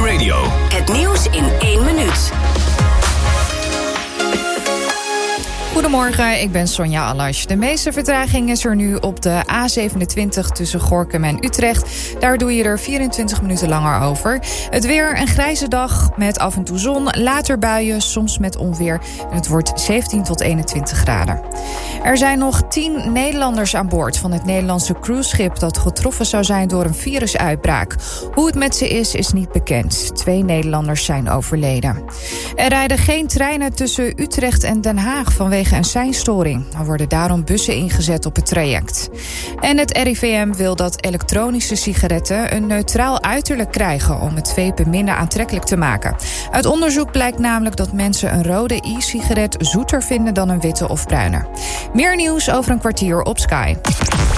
Radio. Het nieuws in 1 minuut. Goedemorgen, ik ben Sonja Alash. De meeste vertraging is er nu op de A27 tussen Gorinchem en Utrecht. Daar doe je er 24 minuten langer over. Het weer, een grijze dag met af en toe zon, later buien, soms met onweer. En het wordt 17 tot 21 graden. Er zijn nog 10 Nederlanders aan boord van het Nederlandse cruiseschip dat getroffen zou zijn door een virusuitbraak. Hoe het met ze is niet bekend. 2 Nederlanders zijn overleden. Er rijden geen treinen tussen Utrecht en Den Haag vanwege een seinstoring. Er worden daarom bussen ingezet op het traject. En het RIVM wil dat elektronische sigaretten een neutraal uiterlijk krijgen om het vapen minder aantrekkelijk te maken. Uit onderzoek blijkt namelijk dat mensen een rode e-sigaret zoeter vinden dan een witte of bruine. Meer nieuws over een kwartier op Sky.